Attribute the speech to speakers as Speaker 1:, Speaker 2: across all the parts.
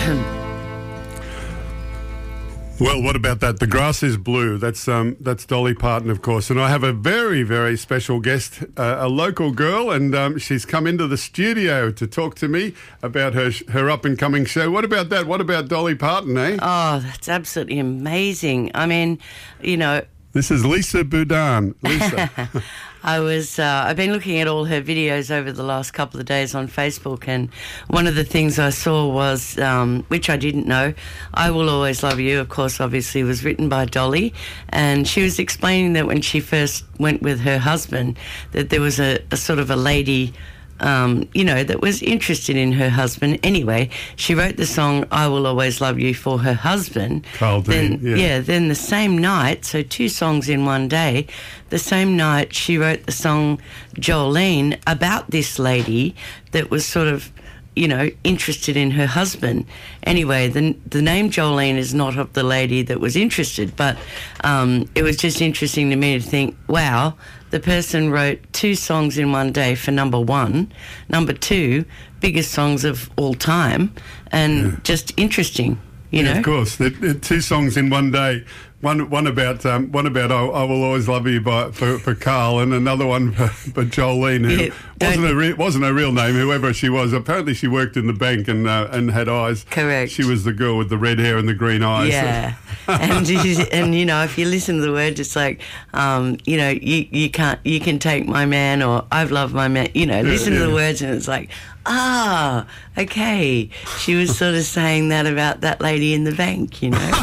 Speaker 1: Well, what about that? The grass is blue. That's Dolly Parton, of course. And I have a very, very special guest, a local girl, and she's come into the studio to talk to me about her up-and-coming show. What about that? What about Dolly Parton, eh?
Speaker 2: Oh, that's absolutely amazing. I mean, you know...
Speaker 1: This is Lisa Boudin. Lisa.
Speaker 2: I've been looking at all her videos over the last couple of days on Facebook, and one of the things I saw was, which I didn't know, I Will Always Love You, of course, obviously was written by Dolly, and she was explaining that when she first went with her husband, that there was a sort of a lady, that was interested in her husband. Anyway, she wrote the song I Will Always Love You for her husband.
Speaker 1: Carl Dean,
Speaker 2: then the same night, so 2 songs in one day, the same night she wrote the song Jolene about this lady that was sort of, interested in her husband. Anyway, the name Jolene is not of the lady that was interested, but it was just interesting to me to think, wow, the person wrote 2 songs in one day for number 1, number 2, biggest songs of all time, and just interesting, you know.
Speaker 1: Of course, 2 songs in one day. One about I Will Always Love You for Carl, and another one for Jolene, who wasn't a real name, whoever she was. Apparently, she worked in the bank and had eyes.
Speaker 2: Correct.
Speaker 1: She was the girl with the red hair and the green eyes.
Speaker 2: Yeah, and if you listen to the words, it's like, you can take my man, or I've loved my man. Listen to the words, and it's like, okay. She was sort of saying that about that lady in the bank,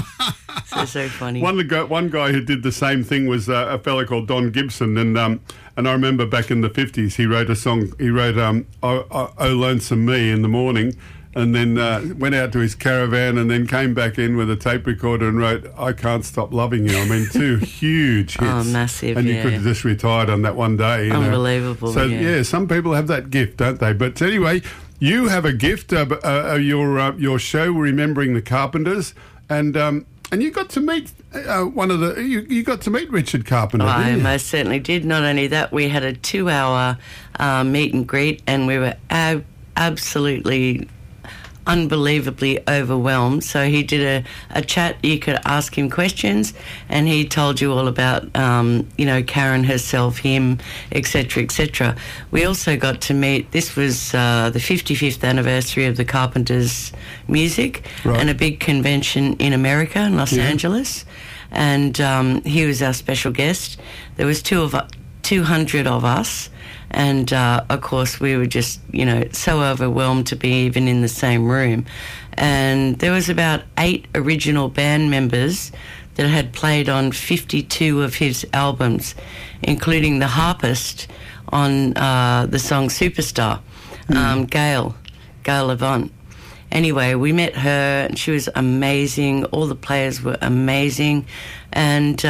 Speaker 2: So funny.
Speaker 1: One guy who did the same thing was a fella called Don Gibson, and I remember back in the 50s he wrote a song. He wrote "Oh Lonesome Me" in the morning, and then went out to his caravan, and then came back in with a tape recorder and wrote "I Can't Stop Loving You." I mean, 2 huge hits.
Speaker 2: Oh, massive!
Speaker 1: And you could have just retired on that one day.
Speaker 2: Unbelievable.
Speaker 1: So some people have that gift, don't they? But anyway, you have a gift. Your show, Remembering the Carpenters, and you got to meet you got to meet Richard Carpenter.
Speaker 2: I most certainly did. Not only that, we had a 2-hour meet and greet, and we were absolutely unbelievably overwhelmed. So he did a chat. You could ask him questions, and he told you all about Karen herself, him, etc., etc. We also got to meet, this was the 55th anniversary of the Carpenters' music,
Speaker 1: right,
Speaker 2: and a big convention in America, in Los Angeles, and he was our special guest. There was 200 of us. And, of course, we were just, so overwhelmed to be even in the same room. And there was about 8 original band members that had played on 52 of his albums, including the harpist on the song Superstar, Gail Levant. Anyway, we met her, and she was amazing. All the players were amazing. And,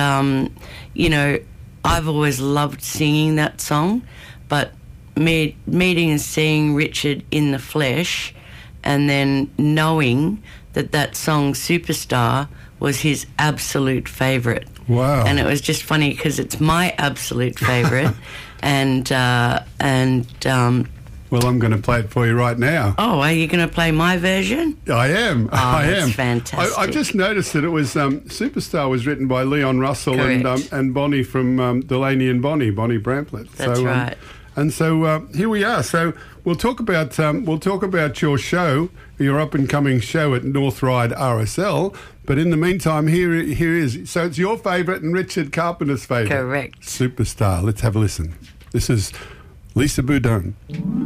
Speaker 2: I've always loved singing that song. But meeting and seeing Richard in the flesh, and then knowing that song Superstar was his absolute favourite.
Speaker 1: Wow.
Speaker 2: And it was just funny because it's my absolute favourite. Well,
Speaker 1: I'm going to play it for you right now.
Speaker 2: Oh, are you going to play my version?
Speaker 1: I am.
Speaker 2: Oh,
Speaker 1: I am.
Speaker 2: That's fantastic.
Speaker 1: I just noticed that it was Superstar was written by Leon Russell and Bonnie from Delaney and Bonnie Bramlett.
Speaker 2: That's right.
Speaker 1: And so here we are. So we'll talk about your show, your up and coming show at North Ryde RSL. But in the meantime, here is. So it's your favourite and Richard Carpenter's favourite.
Speaker 2: Correct.
Speaker 1: Superstar. Let's have a listen. This is Lisa Boudin.